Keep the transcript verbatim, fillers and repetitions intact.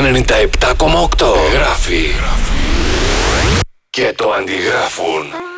ενενήντα επτά κόμμα οκτώ. Γράφει και το αντιγράφουν.